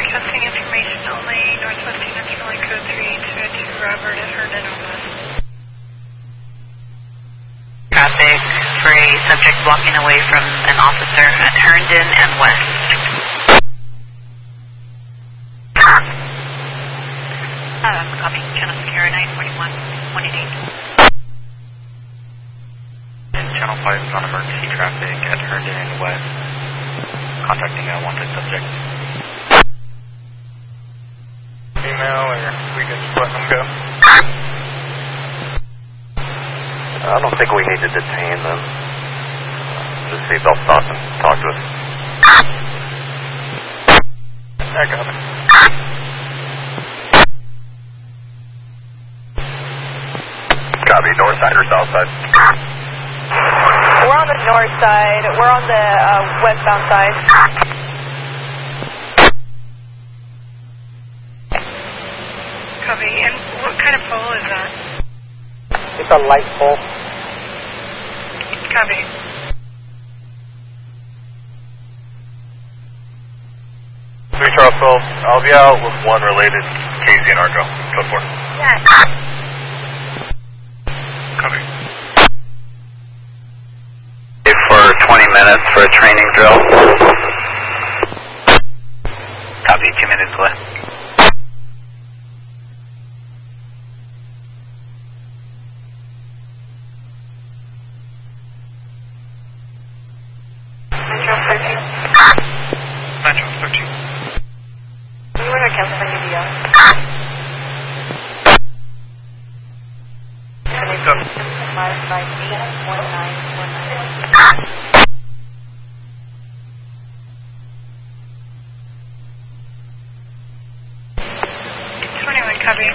Testing information only, Northwest Units Rolling Code 3202 Robert at Herndon on West. Traffic for a subject walking away from an officer at Herndon and West. Copy, Channel Sierra 941, 188. Channel 5 is on emergency traffic at Herndon and West. Contacting a wanted subject. Email, or we can just let them go? I don't think we need to detain them. Just see if they'll stop and talk to us. I got it. Copy, north side or south side? We're on the north side. We're on the westbound side. Copy, and what kind of pole is that? It's a light pole. Copy. Charles 12, I'll be out with one related Casey and Argo. Code 4. Yeah. Copy. For 20 minutes for a training drill. Copy, 2 minutes left. Metro 13. Metro 13. You want to cancel the video? Go. 558-1919. 21, copy.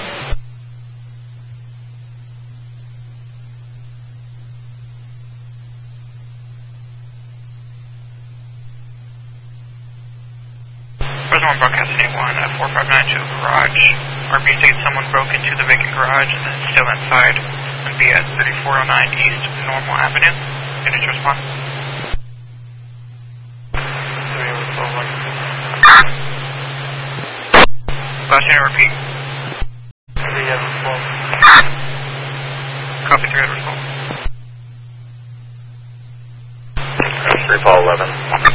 Reservoir broadcast anyone at 4592 garage. RB states someone broke into the vacant garage and is still inside and be at 3409 East Normal Avenue. Finish response. Last unit repeat. Copy 3 over 12. 3 Paul 11.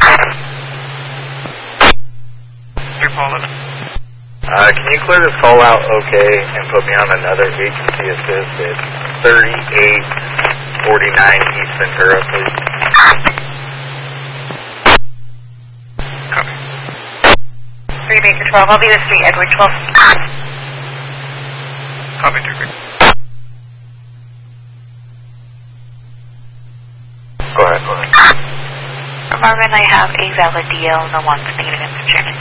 3 Paul 11. Can you clear this call out okay and put me on another agency assist at 3849 East Ventura, please? Copy. 3 Baker 12, I'll be with 3 Edward 12. Copy 3 Baker. Go ahead. From Marvin, I have a valid DL, no one's negative in the chairman.